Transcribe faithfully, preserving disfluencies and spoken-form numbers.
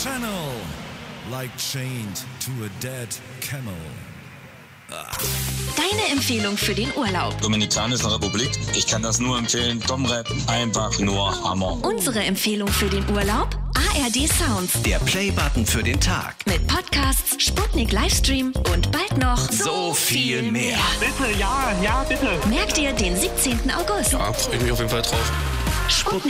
channel. Like chained to a dead camel. Deine Empfehlung für den Urlaub. Dominikanische Republik. Ich kann das nur empfehlen. Domrep, einfach nur Hammer. Unsere Empfehlung für den Urlaub? A R D Sounds. Der Playbutton für den Tag. Mit Podcasts, Sputnik Livestream und bald noch So viel mehr. Bitte, ja, ja, bitte. Merkt ihr den siebzehnten August. Ja, freue ich mich auf jeden Fall drauf. Sputnik.